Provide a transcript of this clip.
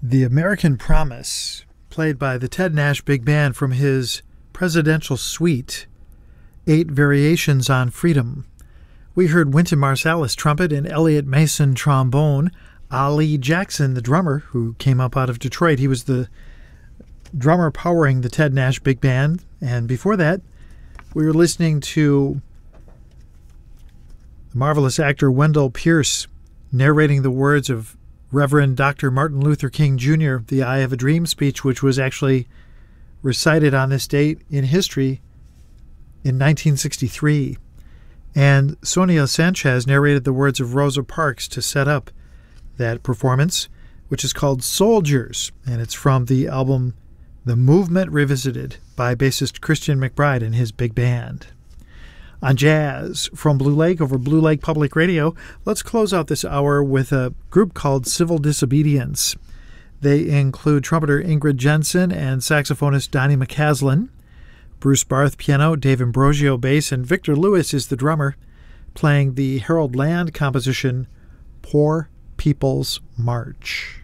The American Promise, played by the Ted Nash Big Band from his Presidential Suite, 8 Variations on Freedom. We heard Wynton Marsalis trumpet and Elliot Mason trombone, Ali Jackson, the drummer, who came up out of Detroit. He was the drummer powering the Ted Nash Big Band. And before that, we were listening to the marvelous actor Wendell Pierce narrating the words of Reverend Dr. Martin Luther King Jr., the I Have a Dream speech, which was actually recited on this date in history in 1963. And Sonia Sanchez narrated the words of Rosa Parks to set up that performance, which is called Soldiers, and it's from the album The Movement Revisited by bassist Christian McBride and his big band. On Jazz from Blue Lake over Blue Lake Public Radio, let's close out this hour with a group called Civil Disobedience. They include trumpeter Ingrid Jensen and saxophonist Donnie McCaslin, Bruce Barth piano, Dave Ambrosio bass, and Victor Lewis is the drummer, playing the Harold Land composition Poor People's March.